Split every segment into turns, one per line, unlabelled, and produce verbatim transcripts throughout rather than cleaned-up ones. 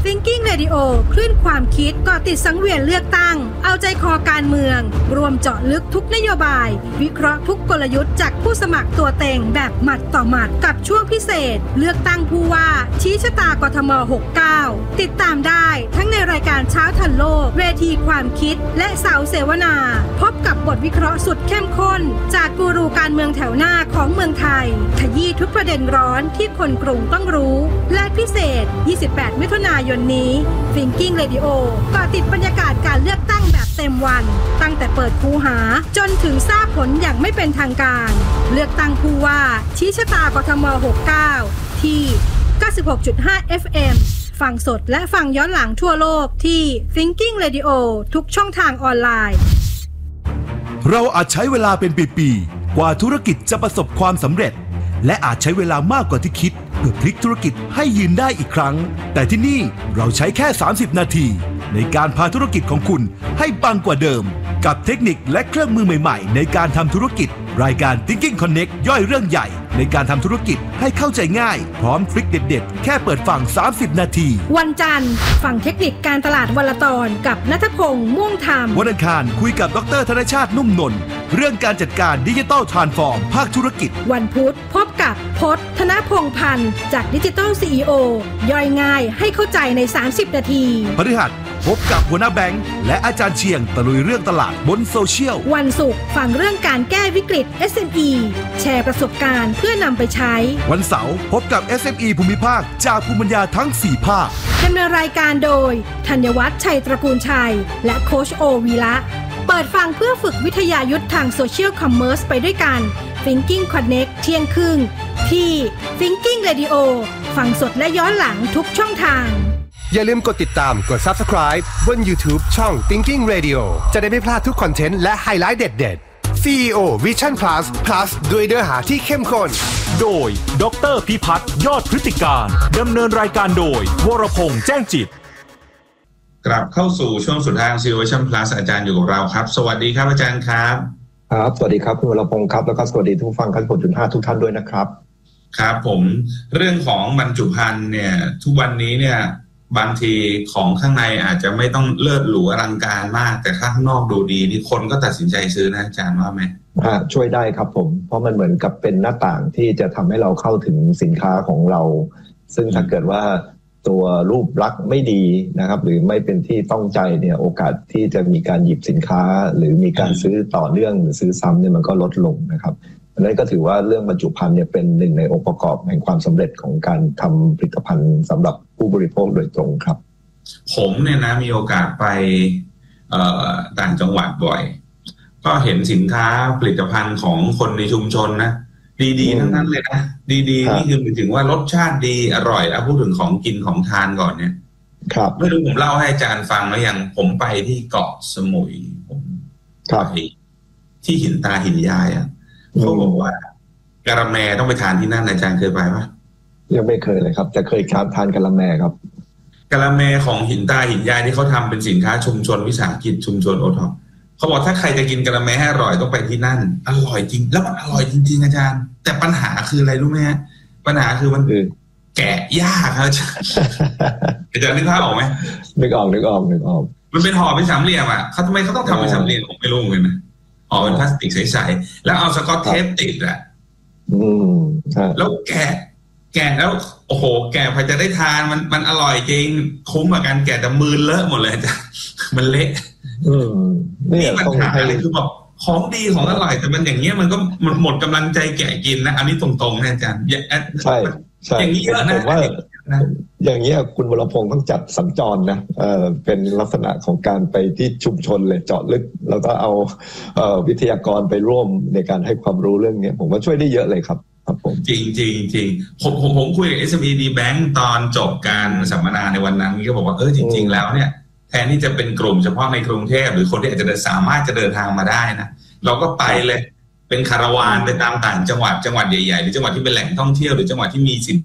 Thinking Radio คลื่นความคิดก่อติดสังเวียนเลือกตั้งเอาใจคอการเมืองรวมเจาะลึกทุกนโยบายวิเคราะห์ทุกกลยุทธ์จากผู้สมัครตัวเต็งแบบหมัดต่อหมัดกับช่วงพิเศษเลือกตั้งผู้ว่าชี้ชะตากทมหกสิบเก้าติดตามได้ทั้งในรายการเช้าทันโลกเวทีความคิดและเสาเสวนาพบกับบทวิเคราะห์สุดเข้มข้นจากกูรูการเมืองแถวหน้าของเมืองไทยขยี้ทุกประเด็นร้อนที่คนกรุงต้องรู้และพิเศษยี่สิบแปดมิถุนายนนี้ Thinking Radio ก่อติดบรรยากาศการเลือกตั้งแบบเต็มวันตั้งแต่เปิดคูหาจนถึงทราบผลอย่างไม่เป็นทางการเลือกตั้งผู้ว่าชี้ชะตากทมหกสิบเก้าที่ เก้าสิบหกจุดห้า เอฟ เอ็ม ฟังสดและฟังย้อนหลังทั่วโลกที่ Thinking Radio ทุกช่องทางออนไลน์
เราอาจใช้เวลาเป็นปีๆกว่าธุรกิจจะประสบความสำเร็จและอาจใช้เวลามากกว่าที่คิดเพื่อพลิกธุรกิจให้ยืนได้อีกครั้งแต่ที่นี่เราใช้แค่สามสิบนาทีในการพาธุรกิจของคุณให้ปังกว่าเดิมกับเทคนิคและเครื่องมือใหม่ๆในการทำธุรกิจรายการ Thinking Connect ย่อยเรื่องใหญ่ในการทำธุรกิจให้เข้าใจง่ายพร้อมทริคเด็ดๆแค่เปิดฟังสามสิบนาที
วันจันทร์ฟังเทคนิคการตลาดวันละตอนกับณัฐพงษ์ม่วงธรรม
วันอังคารคุยกับดร.ธนชาตินุ่มนนท์เรื่องการจัดการดิจิทัลทรานส์ฟอร์มภาคธุรกิจ
วันพุธพบกับพจน์ธนพงษ์พันธ์จากดิจิทัล ซี อี โอ ย่อยง่ายให้เข้าใจในสามสิบนาที
พฤหัสพบกับหัวหน้าแบงค์และอาจารย์เชียงตะลุยเรื่องตลาดบนโซเชียล
วันศุกร์ฟังเรื่องการแก้วิกฤต เอส เอ็ม อี แชร์ประสบการณ์เพื่อนำไปใช้
วันเสาร์พบกับ เอส เอ็ม อี ภูมิภาคจากภูมิปัญญาทั้งสี่ภาค
ดำเนินรายการโดยธัญวัฒน์ชัยตระกูลชัยและโค้ชโอวีระเปิดฟังเพื่อฝึกวิทยายุทธทางโซเชียลคอมเมอร์สไปด้วยกัน Thinking Connect เที่ยงครึ่งที่ Thinking Radio ฟังสดและย้อนหลังทุกช่องทาง
อย่าลืมกดติดตามกด Subscribe บน YouTube ช่อง Thinking Radio จะได้ไม่พลาดทุกคอนเทนต์และไฮไลท์เด็ดๆ ซี อี โอ Vision Plus Plus ด้วยเนื้อหาที่เข้มข้น
โดยดร.พิพัฒน์ยอดพฤติการดำเนินรายการโดยวรพงษ์แจ้งจิต
กลับเข้าสู่ช่วงสุดท้ายของ ซี อี โอ Vision Plus อาจารย์อยู่กับเราครับสวัสดีครับอาจารย์ครับ
ครับสวัสดีครับคุณวรพงษ์ครับแล้วก็สวัสดีทุกฟังคันผลจุดห้าทุกท่านด้วยนะครับ
ครับผมเรื่องของบรรจุภัณฑ์เนี่ยทุกวันนี้เนี่ยบางทีของข้างในอาจจะไม่ต้องเลิศหรูอลังการมากแต่ข้างนอกดูดีนี่คนก็ตัดสินใจซื้อนะอาจารย์ว่าไหม
อ่าช่วยได้ครับผมเพราะมันเหมือนกับเป็นหน้าต่างที่จะทำให้เราเข้าถึงสินค้าของเราซึ่งถ้าเกิดว่าตัวรูปลักษณ์ไม่ดีนะครับหรือไม่เป็นที่ต้องใจเนี่ยโอกาสที่จะมีการหยิบสินค้าหรือมีการซื้อต่อเนื่องหรือซื้อซ้ำเนี่ยมันก็ลดลงนะครับอันนั้นก็ถือว่าเรื่องบรรจุภัณฑ์เนี่ยเป็นหนึ่งในองค์ประกอบแห่งความสำเร็จของการทำผลิตภัณฑ์สำหรับผู้บริโภคโดยตรงครับ
ผมเนี่ยนะมีโอกาสไปต่างจังหวัดบ่อยก็เห็นสินค้าผลิตภัณฑ์ของคนในชุมชนนะดีๆทั้งนั้นเลยนะดีๆนี่คือหมายถึงว่ารสชาติดีอร่อยแล้วพูดถึงของกินของทานก่อนเนี่ย
ครับ
ไม่รู้ผมเล่าให้อาจารย์ฟังแล้วยังผมไปที่เกาะสมุยผมไปที่หินตาหินยายอ่ะเขาบอกว่ากะละแมต้องไปทานที่นั่นอาจารย์เคยไปปะ
ยังไม่เคยเลยครับแต่เคยทานกะละแมครับ
กะละแมของหินตาหินยายที่เขาทำเป็นสินค้าชุมชนวิสาหกิจชุมชนโอท็อปเขาบอกถ้าใครจะกินกะละแมให้อร่อยต้องไปที่นั่นอร่อยจริงแล้วมันอร่อยจริงๆอาจารย์แต่ปัญหาคืออะไรรู้ไหมฮะปัญหาคือมันแกะยากครับอาจารย์อาจารย์นึกภาพออกไหม
นึกออกนึกออกนึกออก
มันเป็นห่อเป็นสามเหลี่ยมอ่ะเขาทำไมเขาต้องทำเป็นสามเหลี่ยมผมไม่รู้เหมือนกันนะห่อเป็นพลาสติกใสๆแล้วเอาสกอตเทปติดอ่ะแล้วแกะแกะแล้วโอ้โหแกะพอจะได้ทานมันมันอร่อยจริงคุ้มกับการแกะแต่มือเลอะหมดเลยจ้ะมันเละนี่ปัญหาอะไรคือแบบของดีของอร่อยแต่มันอย่างเงี้ยมันก็มันหมดกำลังใจแกะกินนะอันนี้ตรงๆนะอาจารย์
ใช่ใช่
อย่างนี้เยอะนะ
อย่างเงี้ยคุณวรพงษ์ต้องจัดสัญจรนะเออเป็นลักษณะของการไปที่ชุมชนเลยเจาะลึกแล้วก็เอาเอ่อวิทยากรไปร่วมในการให้ความรู้เรื่องนี้ผมว่าช่วยได้เยอะเลยครับครับผม
จริงจริงจริงผมผมผมคุยกับ เอส เอ็ม อี ดี Bank ตอนจบการสัมมนาในวันนั้นก็บอกว่าเออจริงๆแล้วเนี่ยแทนที่จะเป็นกลุ่มเฉพาะในกรุงเทพหรือคนที่อาจจะสามารถจะเดินทางมาได้นะเราก็ไปเลยเป็นคาราวานไปตามต่างจังหวัดจังหวัดใหญ่ๆหรือจังหวัดที่เป็นแหล่งท่องเที่ยวหรือจังหวัดที่มีสิน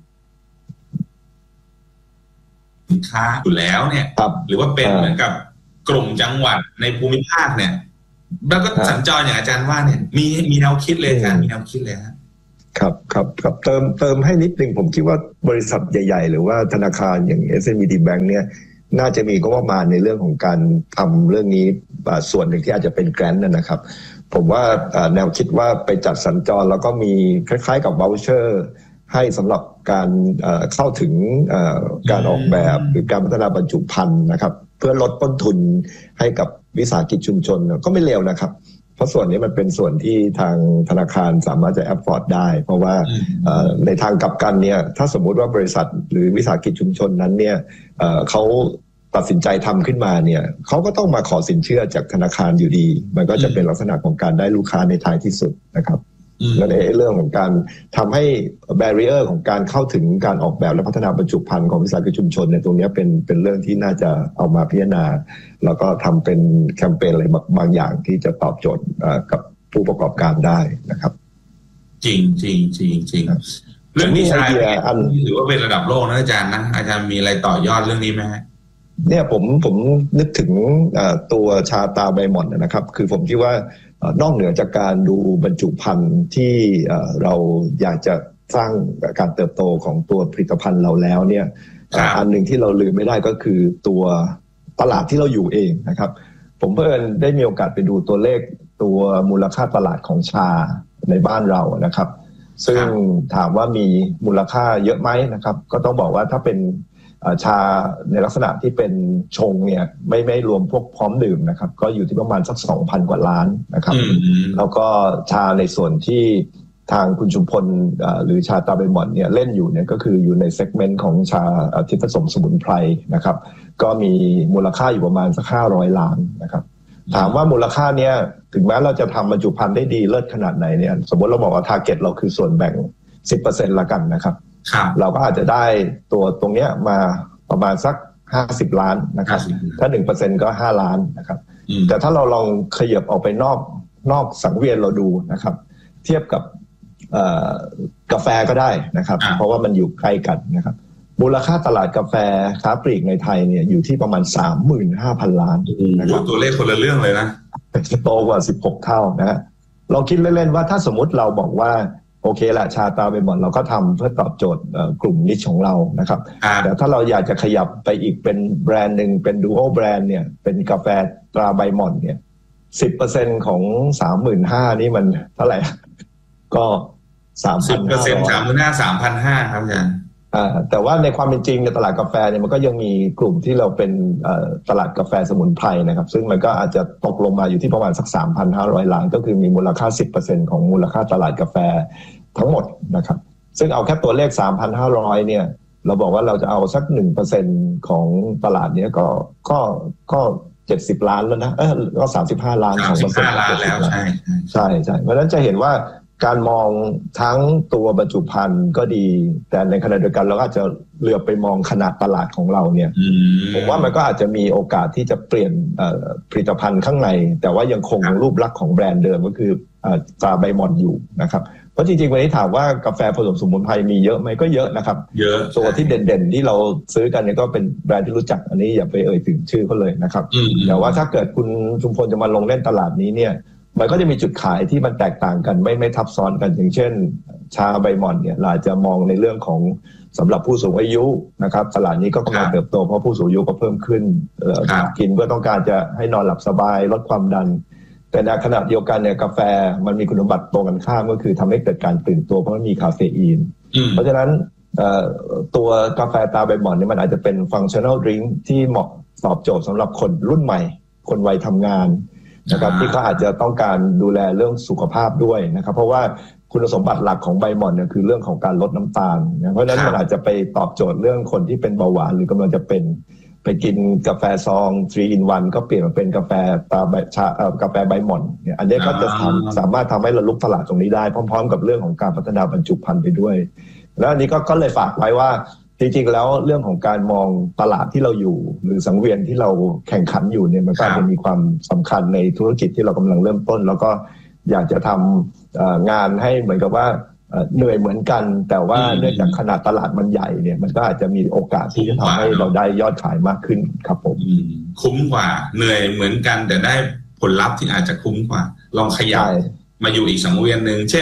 ค้าอยู่แล้วเนี่ยหรือว่าเป็นเหมือนกับกลุ่มจังหวัดในภูมิภาคเนี่ยแล้วก็สัญจรอย่างอาจารย์ว่าเนี่ยมีมีแนวคิดเลยอาจารย์มีแนวคิดเลยฮะ
ครับครับครับเติมเติมให้นิดนึงผมคิดว่าบริษัทใหญ่ๆหรือว่าธนาคารอย่าง เอส เอ็ม บี Bank เนี่ยน่าจะมีงบประมาณในเรื่องของการทำเรื่องนี้ส่วนหนึ่งที่อาจจะเป็นแกรนต์นะครับผมว่าแนวคิดว่าไปจัดสัญจรแล้วก็มีคล้ายๆกับ voucher ให้สำหรับการเข้าถึงการออกแบบหรือการพัฒนาบรรจุภัณฑ์นะครับเพื่อลดต้นทุนให้กับวิสาหกิจชุมชนก็ไม่เลวนะครับเพราะส่วนนี้มันเป็นส่วนที่ทางธนาคารสามารถจะ afford ได้เพราะว่าในทางกลับกันเนี่ยถ้าสมมุติว่าบริษัทหรือวิสาหกิจชุมชนนั้นเนี่ยเขาตัดสินใจทำขึ้นมาเนี่ยเขาก็ต้องมาขอสินเชื่อจากธนาคารอยู่ดีมันก็จะเป็นลักษณะของการได้ลูกค้าในท้ายที่สุดนะครับและในเรื่องของการทำให้ barrier ของการเข้าถึงการออกแบบและพัฒนาบรรจุภัณฑ์ของวิสาหกิจชุมชนในตรงนี้เป็นเป็นเรื่องที่น่าจะเอามาพิจารณาแล้วก็ทำเป็นแคมเปญอะไรบางอย่างที่จะตอบโจทย์กับผู้ประกอบการได้นะครับ
จริงจริงจริงจริงเรื่องนี้ใช่หรือว่าเป็นระดับโลกนะอาจารย์นะอาจารย์มีอะไรต่อยอดเรื่องนี้ไหม
เนี่ยผมผมนึกถึงตัวชาตาใบหม่อนนะครับคือผมคิดว่านอกเหนือจากการดูบรรจุภัณฑ์ที่เราอยากจะสร้างการเติบโตของตัวผลิตภัณฑ์เราแล้วเนี่ยอันหนึ่งที่เราลืมไม่ได้ก็คือตัวตลาดที่เราอยู่เองนะครับผมเพิ่งได้มีโอกาสไปดูตัวเลขตัวมูลค่าตลาดของชาในบ้านเรานะครับซึ่งถามว่ามีมูลค่าเยอะไหมนะครับก็ต้องบอกว่าถ้าเป็นชาในลักษณะที่เป็นชงเนี่ยไม่ไม่รวมพวกพร้อมดื่มนะครับก็อยู่ที่ประมาณสัก สองพัน กว่าล้านนะครับแล้วก็ชาในส่วนที่ทางคุณชุมพลหรือชาตาใบหม่อนเนี่ยเล่นอยู่เนี่ยก็คืออยู่ในเซกเมนต์ของชาที่ผสมสมุนไพรนะครับก็มีมูลค่าอยู่ประมาณสักห้าร้อยล้านนะครับถามว่ามูลค่าเนี้ยถึงแม้เราจะทำบรรจุภัณฑ์ได้ดีเลิศขนาดไหนเนี่ยสมมติเราบอกว่าทาร์เก็ตเราคือส่วนแบ่ง สิบเปอร์เซ็นต์ ละกันนะครับเราก็อาจจะได้ตัวตรงเนี้ยมาประมาณสักห้าสิบล้านนะครับถ้า หนึ่งเปอร์เซ็นต์ ก็ห้าล้านนะครับแต่ถ้าเราลองขยับออกไปนอกนอกสังเวียนเราดูนะครับเทียบกับกาแฟก็ได้นะครับเพราะว่ามันอยู่ใกล้กันนะครับมูลค่าตลาดกาแฟค้าปลีกในไทยเนี่ยอยู่ที่ประมาณ สามหมื่นห้าพัน ล้าน
นะครับตัวเลขคนละเรื่องเลยนะ
โตกว่าสิบหกเท่านะฮะเราคิดเล่นๆว่าถ้าสมมติเราบอกว่าโอเคแหละชาตาใบหม่อนเราก็ทำเพื่อตอบโจทย์กลุ่มนิชของเรานะครับแต่ถ้าเราอยากจะขยับไปอีกเป็นแบรนด์หนึ่งเป็นดูโอแบรนด์เนี่ยเป็นกาแฟตราใบหม่อนเนี่ย สิบเปอร์เซ็นต์ ของ สามหมื่นห้าพัน นี่มันเท่าไหร่ก็ สามพันห้าร้อย
สิบเปอร์เซ็นต์ สามหมื่นห้าพัน สามพันห้าร้อยครับอาจารย์
อ่าแต่ว่าในความเป็นจริงในตลาดกาแฟเนี่ยมันก็ยังมีกลุ่มที่เราเป็นตลาดกาแฟสมุนไพรนะครับซึ่งมันก็อาจจะตกลงมาอยู่ที่ประมาณสัก สามพันห้าร้อย ล้านก็คือมีมูลค่า สิบเปอร์เซ็นต์ ของมูลค่าตลาดกาแฟทั้งหมดนะครับซึ่งเอาแค่ตัวเลข สามพันห้าร้อย เนี่ยเราบอกว่าเราจะเอาสัก หนึ่งเปอร์เซ็นต์ ของตลาดเนี้ยก็ก็ก็เจ็ดสิบล้านแล้วนะเออก็สามสิบห้าล้านของเปอร์เซ็นต์
แล้วใช่
ใช่ใช่เพราะฉะนั้นจะเห็นว่าการมองทั้งตัวบรรจุภัณฑ์ก็ดีแต่ในขณะเดียวกันเราก็จะเหลือบไปมองขนาดตลาดของเราเนี่ยผมว่ามันก็อาจจะมีโอกาสที่จะเปลี่ยนผลิตภัณฑ์ข้างในแต่ว่ายังคงรูปลักษณ์ของแบรนด์เดิมก็คือตราใบหม่อนอยู่นะครับเพราะจริงๆวันนี้ถามว่ากาแฟผสมสมุนไพรมีเยอะไหมก็เยอะนะครับ
เยอะ
ตัวที่เด่นๆที่เราซื้อกันเนี่ยก็เป็นแบรนด์ที่รู้จักอันนี้อย่าไปเอ่ยถึงชื่อเขาเลยนะครับแต่ว่าถ้าเกิดคุณชุมพลจะมาลงเล่นตลาดนี้เนี่ยมันก็จะมีจุดขายที่มันแตกต่างกันไม่ไม่ทับซ้อนกันอย่างเช่นชาใบหม่อนเนี่ยเราจะมองในเรื่องของสำหรับผู้สูงอายุนะครับตลาดนี้ก็กำลังเติบโตเพราะผู้สูงอายุก็เพิ่มขึ้นกินเพื่อต้องการจะให้นอนหลับสบายลดความดันแต่ในขณะเดียวกันเนี่ยกาแฟมันมีคุณสมบัติตรงกันข้ามก็คือทำให้เกิดการตื่นตัวเพราะมันมีคาเฟอีนเพราะฉะนั้นตัวกาแฟตราใบหม่อนนี่มันอาจจะเป็นฟังชั่นแนลดริงก์ที่เหมาะตอบโจทย์สำหรับคนรุ่นใหม่คนวัยทำงานนะครับที่เขาอาจจะต้องการดูแลเรื่องสุขภาพด้วยนะครับเพราะว่าคุณสมบัติหลักของใบหม่อนเนี่ยคือเรื่องของการลดน้ำตาลเพราะฉะนั้นมันอาจจะไปตอบโจทย์เรื่องคนที่เป็นเบาหวานหรือกำลังจะเป็นไปกินกาแฟซอง ทรี อิน วัน ก็เปลี่ยนมาเป็นกาแฟตาใบชากาแฟใบหม่อนเนี่ยอันนี้ก็จะสามารถทำให้เราลุกตลาดตรงนี้ได้พร้อมๆกับเรื่องของการพัฒนาบรรจุภัณฑ์ไปด้วยแล้วอันนี้ก็ก็เลยฝากไว้ว่าจริงๆแล้วเรื่องของการมองตลาดที่เราอยู่หรือสังเวียนที่เราแข่งขันอยู่เนี่ยมันก็จะมีความสำคัญในธุรกิจที่เรากำลังเริ่มต้นแล้วก็อยากจะทำงานให้เหมือนกับว่าเหนื่อยเหมือนกันแต่ว่าเนื่องจากขนาดตลาดมันใหญ่เนี่ยมันก็อาจจะมีโอกาสที่จะทำให้เราได้ยอดขายมากขึ้นครับผม
คุ้มกว่าเหนื่อยเหมือนกันแต่ได้ผลลัพธ์ที่อาจจะคุ้มกว่าลองขยับมาอยู่อีกสังเวียนหนึ่งเช่น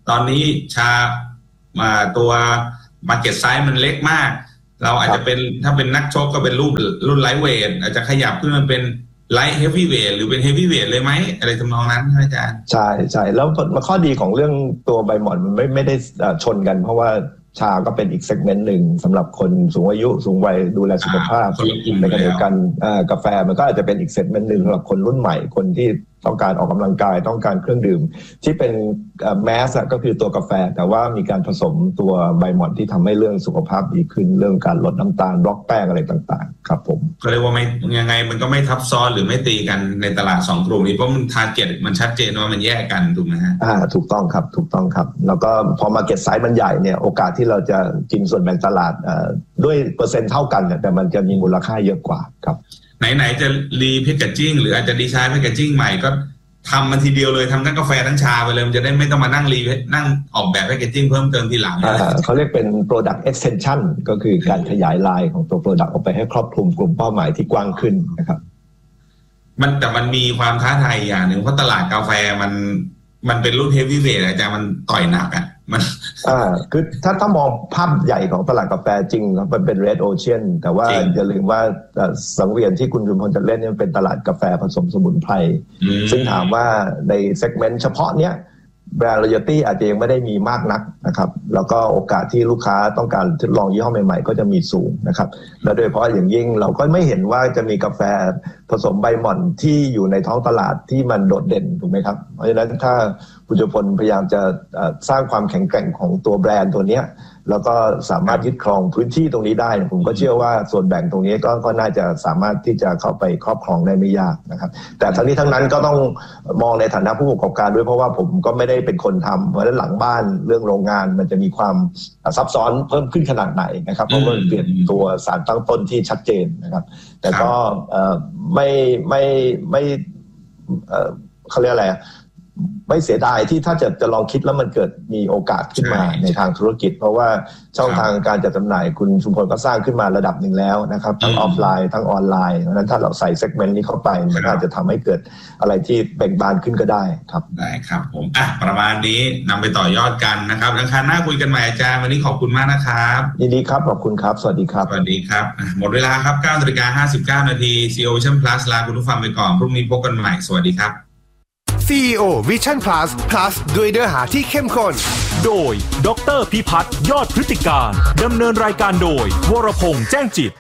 ตอนนี้ชามาตัว market size มันเล็กมากเราอาจจะเป็นถ้าเป็นนักชกก็เป็นรูปรุ่นไลท์เวทอาจจะขยับขึ้นมาเป็นไลท์เฮฟวี่เวทหรือเป็นเฮฟวี่เวทเลยไหมอะไรทำนองนั้นอาจารย์
ใช่ใช่แล้วข้อดีของเรื่องตัวใบหม่อนมันไม่ไม่ได้ชนกันเพราะว่าชาก็เป็นอีกเซกเมนต์หนึ่งสำหรับคนสูงอายุสูงวัยดูแลสุขภาพในขณะเดียวกันกาแฟมันก็อาจจะเป็นอีกเซกเมนต์หนึ่งสำหรับคนรุ่นใหม่คนที่ต้องการออกกำลังกายต้องการเครื่องดื่มที่เป็นแมสก็คือตัวกาแฟแต่ว่ามีการผสมตัวใบหม่อนที่ทำให้เรื่องสุขภาพดีขึ้นเรื่องการลดน้ำตาลบล็อกแป้งอะไรต่างๆครับผม
ก็เรียกว่าไม่ยังไงมันก็ไม่ทับซ้อนหรือไม่ตีกันในตลาดสองกลุ่มนี้เพราะมันทาร์เก็ตมันชัดเจนว่ามันแยกกันถูกไหมฮะ
อ่าถูกต้องครับถูกต้องครับแล้วก็พอมาเก็ตไซส์มันใหญ่เนี่ยโอกาสที่เราจะกินส่วนแบ่งตลาดด้วยเปอร์เซ็นต์เท่ากันแต่มันจะมีมูลค่าเยอะกว่าครับ
ไหนๆจะรีแพคเกจจิ้งหรืออาจจะดีไซน์แพคเกจจิ้งใหม่ก็ทำมันทีเดียวเลยทำทั้งกาแฟทั้งชาไปเลยมันจะได้ไม่ต้องมานั่งรีนั่งออกแบบแพคเกจจิ้งเพิ่มเติมทีหลัง
เขาเรียกเป็น product extension ก็คือการขยายลายของตัว product ออกไปให้ครอบคลุมกลุ่มเป้าหมายที่กว้างขึ้นนะครับ
มันแต่มันมีความท้าทายอย่างหนึ่งเพราะตลาดกาแฟมันมันเป็นรุ่นเฮฟวี่เวทอาจารย์มันต่อยหนักอ่ะมัน
อ่าคือถ้าถ้ามองภาพใหญ่ของตลาดกาแฟจริงครับมันเป็น Red Ocean แต่ว่าอย่าลืมว่าสังเวียนที่คุณจุมพลจะเล่นนี่เป็นตลาดกาแฟผสมสมุนไพรซึ่งถามว่าในเซกเมนต์เฉพาะเนี้ยแบรนด์ loyalty อาจจะยังไม่ได้มีมากนักนะครับแล้วก็โอกาสที่ลูกค้าต้องการทดลองยี่ห้อใหม่ๆก็จะมีสูงนะครับและโดยเฉพาะอย่างยิ่งเราก็ไม่เห็นว่าจะมีกาแฟผสมใบหม่อนที่อยู่ในท้องตลาดที่มันโดดเด่นถูกไหมครับเพราะฉะนั้นถ้าคุณจุมพลพยายามจะสร้างความแข็งแกร่งของตัวแบรนด์ตัวนี้แล้วก็สามารถยึดครองพื้นที่ตรงนี้ได้ผมก็เชื่อว่าส่วนแบ่งตรงนี้ก็ก็น่าจะสามารถที่จะเข้าไปครอบครองได้ไม่ยากนะครับแต่ทั้งนี้ทั้งนั้นก็ต้องมองในฐานะผู้ประกอบการด้วยเพราะว่าผมก็ไม่ได้เป็นคนทำเพราะฉะนั้นหลังบ้านเรื่องโรงงานมันจะมีความซับซ้อนเพิ่มขึ้นขนาดไหนนะครับเพราะว่าเปลี่ยนตัวสารตั้งต้นที่ชัดเจนนะครับแต่ก็ไม่ไม่ไม่เขาเรียกอะไรไม่เสียดายที่ถ้าจะจะลองคิดแล้วมันเกิดมีโอกาสขึ้นมาในทางธุรกิจเพราะว่าช่องทางการจัดจำหน่ายคุณชุมพลก็สร้างขึ้นมาระดับหนึ่งแล้วนะครับทั้งออฟไลน์ทั้งออนไลน์เพราะฉะนั้นถ้าเราใส่เซกเมนต์นี้เข้าไปมันอาจจะทำให้เกิดอะไรที่เบ่งบานขึ้นก็ได้ครับ
ได้ครับผมอ่ะประมาณนี้นำไปต่อยอดกันนะครับแล้วครั้งหน้าคุยกันใหม่อาจารย์วันนี้ขอบคุณมากนะครับ
ยินดีครับขอบคุณครับสวัสดีครับ
สวัสดีครับหมดเวลาครับ เก้านาฬิกาห้าสิบเก้านาที ซี อี โอ Vision Plus ลาคุณผู้ฟังไปก่อนพรุ่งนี้พบกันใหม่สวัสดีครับ
ซี อี โอ Vision Plus Plus ด้วยเนื้อหาที่เข้มข้น
โดยดร.พิพัฒน์ยอดพฤติการดำเนินรายการโดยวรพงษ์แจ้งจิต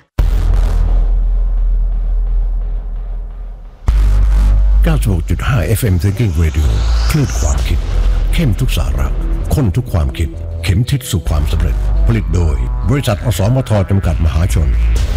เก้าสิบหกจุดห้า เอฟ เอ็ม Thinking Radio คลื่นความคิดเข้มทุกสาระข้นทุกความคิดเข็มทิศสู่ความสำเร็จผลิตโดยบริษัทอสมทจำกัดมหาชน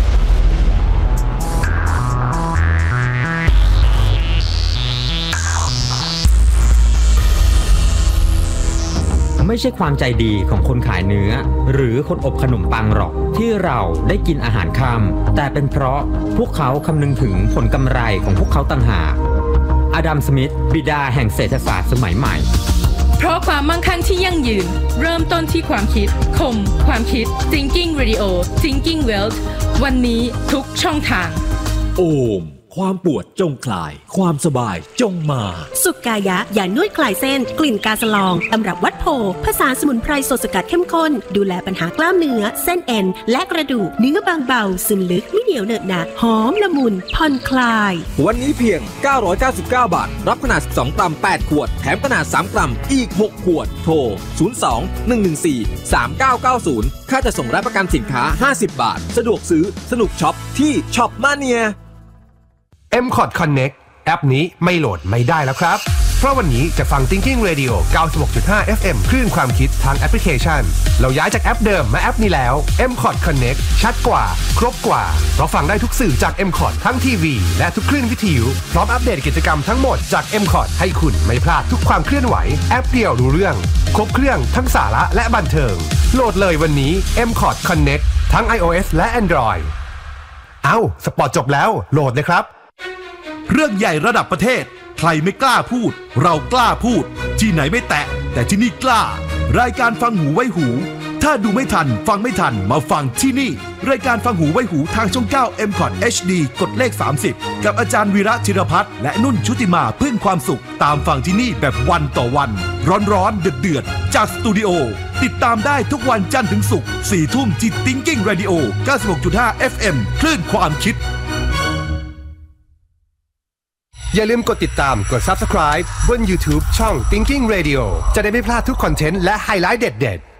ไม่ใช่ความใจดีของคนขายเนื้อหรือคนอบขนมปังหรอกที่เราได้กินอาหารค่ำแต่เป็นเพราะพวกเขาคำนึงถึงผลกำไรของพวกเขาต่างหากอดัม สมิธบิดาแห่งเศรษฐศาสตร์สมัยใหม่
เพราะความมั่งคั่งที่ยั่งยืนเริ่มต้นที่ความคิดคมความคิด Thinking Radio Thinking Wealth วันนี้ทุกช่องทาง
โอมความปวดจงคลายความสบายจงมา
สุกายะยานวดคลายเส้นกลิ่นกาสลองตำรับวัดโพผสานสมุนไพรสดสกัดเข้มข้นดูแลปัญหากล้ามเนื้อเส้นเอ็นและกระดูกเนื้อบางเบาซึมลึกไม่เหนียวเหนอะหนะหอมละมุนผ่อนคลาย
วันนี้เพียงเก้าร้อยเก้าสิบเก้าบาทรับขนาดสิบสองกรัมแปดขวดแถมขนาดสามกรัมอีกหกขวดโทรศูนย์ สอง หนึ่ง หนึ่ง สี่ สาม เก้า เก้า ศูนย์ค่าจะส่งและประกันสินค้าห้าสิบบาทสะดวกซื้อสนุกช็อปที่ช็อปมาเนีย
เอ็ม คอร์ด Connect แอปนี้ไม่โหลดไม่ได้แล้วครับเพราะวันนี้จะฟัง Thinking Radio เก้าสิบหกจุดห้า เอฟ เอ็ม คลื่นความคิดทางแอปพลิเคชันเราย้ายจากแอปเดิมมาแอปนี้แล้ว เอ็ม คอร์ด Connect ชัดกว่าครบกว่าเพราะฟังได้ทุกสื่อจาก เอ็ม คอร์ด ทั้งทีวีและทุกคลื่นวิทยุพร้อมอัปเดตกิจกรรมทั้งหมดจาก เอ็ม คอร์ด ให้คุณไม่พลาดทุกความเคลื่อนไหวแอปเดียวรู้เรื่องครบเครื่องทั้งสาระและบันเทิงโหลดเลยวันนี้ เอ็ม คอร์ด Connect ทั้ง iOS และ Android เอ้าสปอร์ตจบแล้วโหลดเลยครับ
เรื่องใหญ่ระดับประเทศใครไม่กล้าพูดเรากล้าพูดที่ไหนไม่แตะแต่ที่นี่กล้ารายการฟังหูไว้หูถ้าดูไม่ทันฟังไม่ทันมาฟังที่นี่รายการฟังหูไว้หูทางช่องเก้า เอ็ม คอร์ด เอช ดี กดเลขสามสิบกับอาจารย์วีระธิรพัฒน์และนุ่นชุติมาพึ่งความสุขตามฟังที่นี่แบบวันต่อวันร้อนๆเดือดๆจากสตูดิโอติดตามได้ทุกวันจันทร์ถึงศุกร์สี่ทุ่มที่ Thinking Radio เก้าสิบหกจุดห้า เอฟ เอ็ม คลื่นความคิด
อย่าลืมกดติดตามกด Subscribe บน YouTube ช่อง Thinking Radio จะได้ไม่พลาดทุกคอนเทนต์และไฮไลท์เด็ดๆ